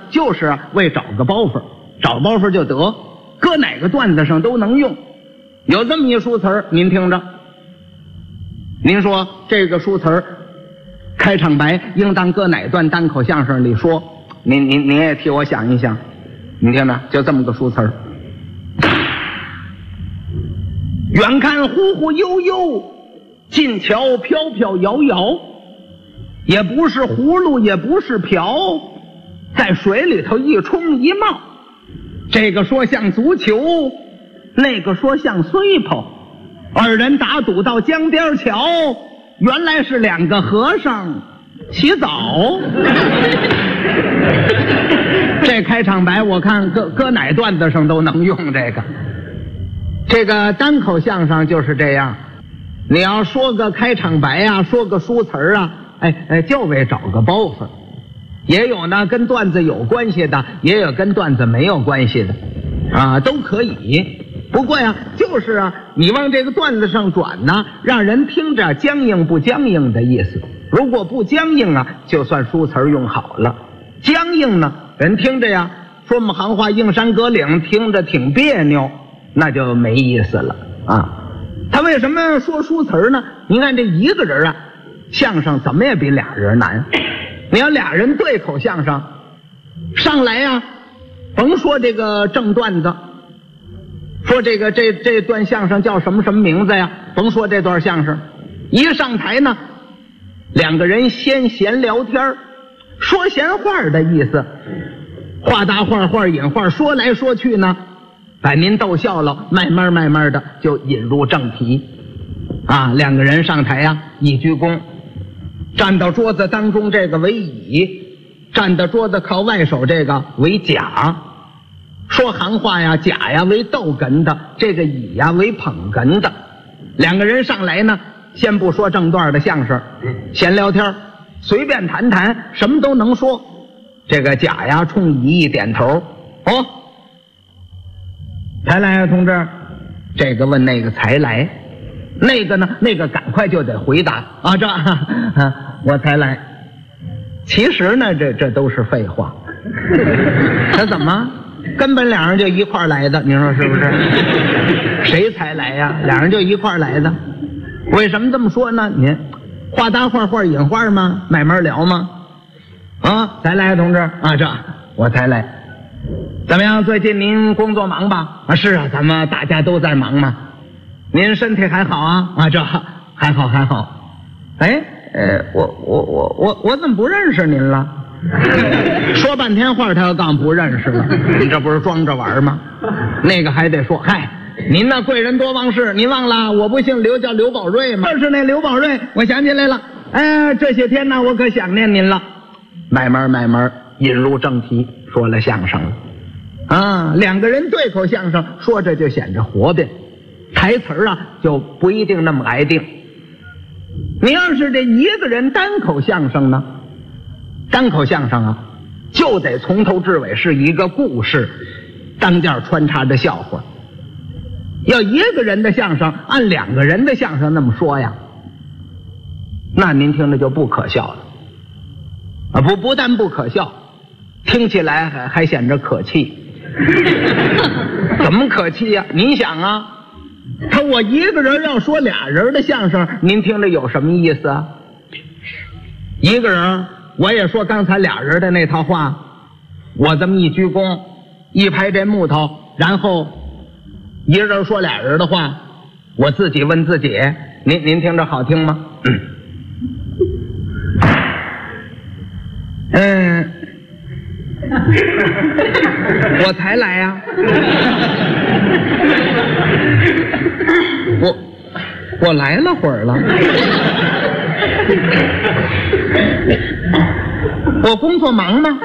就是为找个包袱，找包袱就得，搁哪个段子上都能用。有这么一书词儿，您听着，您说这个书词儿开场白应当搁哪段单口相声里说？您也替我想一想。你听着，就这么个书词儿。远看忽忽悠悠，近瞧飘飘摇摇，也不是葫芦也不是瓢，在水里头一冲一冒。这个说像足球，那个说像水泡，二人打赌到江边桥，原来是两个和尚洗澡。这开场白我看搁哪段子上都能用这个单口相声就是这样。你要说个开场白啊，说个书词儿啊，就为找个包袱。也有呢跟段子有关系的，也有跟段子没有关系的啊，都可以。不过呀，就是啊，你往这个段子上转呢，让人听着僵硬不僵硬的意思。如果不僵硬啊，就算书词儿用好了。僵硬呢，人听着呀，说我们行话硬山隔岭，听着挺别扭，那就没意思了啊。他为什么说书词儿呢？您看这一个人啊，相声怎么也比俩人难。你要俩人对口相声，上来呀，甭说这个正段子，说这段相声叫什么什么名字呀，甭说这段相声，一上台呢，两个人先闲聊天，说闲话的意思，话搭话，话引话，说来说去呢，把您逗笑了，慢慢的就引入正题啊。两个人上台呀，一鞠躬，站到桌子当中这个为乙，站到桌子靠外手这个为甲。说行话呀，甲呀为逗哏的，这个乙呀为捧哏的。两个人上来呢，先不说正段的相声，闲聊天，随便谈谈，什么都能说。这个甲呀冲乙一点头，哦，才来啊，同志。这个问那个才来，那个呢，那个赶快就得回答啊，我才来。其实呢，这都是废话。他怎么？根本两人就一块来的，你说是不是？谁才来呀？两人就一块来的。为什么这么说呢？您话搭话，话引话吗？慢慢聊吗？啊，才来，同志啊，我才来。怎么样？最近您工作忙吧？啊，是啊，咱们大家都在忙嘛。您身体还好啊？啊，还好。哎，我怎么不认识您了？说半天话，他要刚不认识了，你这不是装着玩吗？那个还得说，嗨，您那贵人多忘事，您忘了我不姓刘，叫刘宝瑞吗？就是那刘宝瑞，我想起来了。这些天呢，我可想念您了。慢慢引入正题，说了相声了啊。两个人对口相声，说着就显着活变，台词啊就不一定那么挨定。你要是这一个人单口相声呢，单口相声啊，就得从头至尾是一个故事，当间穿插着笑话。要一个人的相声按两个人的相声那么说呀，那您听着就不可笑了啊！不但不可笑，听起来还显着可气。怎么可气呀？您想啊，我一个人要说俩人的相声，您听着有什么意思啊？一个人我也说刚才俩人的那套话，我这么一鞠躬，一拍这木头，然后一人说俩人的话，我自己问自己，您听着好听吗？我才来呀，我来了会儿了，我工作忙吗？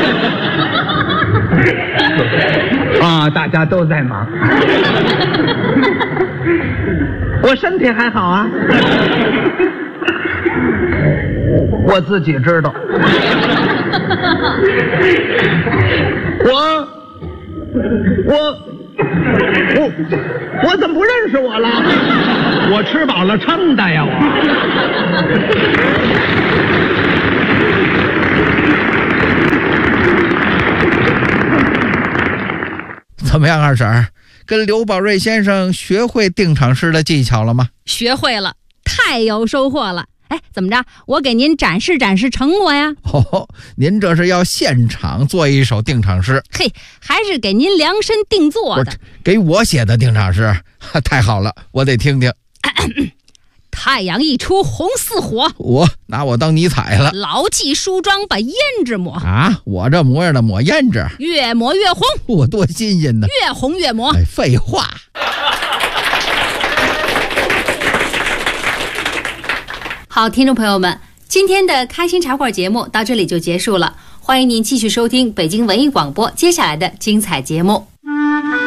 啊，大家都在忙。我身体还好啊，我自己知道。我怎么不认识我了？我吃饱了撑的呀，我。 怎么样，二婶，跟刘宝瑞先生学会定场诗的技巧了吗？ 学会了，太有收获了。哎，怎么着？我给您展示展示成果呀？ 您这是要现场做一首定场诗？ 嘿，还是给您量身定做的。 给我写的定场诗？太好了，我得听听。 太阳一出红似火， 我拿我当尼采了。 牢记梳妆把胭脂抹啊，我这模样的抹胭脂， 越抹越红。 我多新鲜呢！ 越红越抹。 废话。 好，听众朋友们，今天的开心茶馆节目到这里就结束了，欢迎您继续收听北京文艺广播接下来的精彩节目。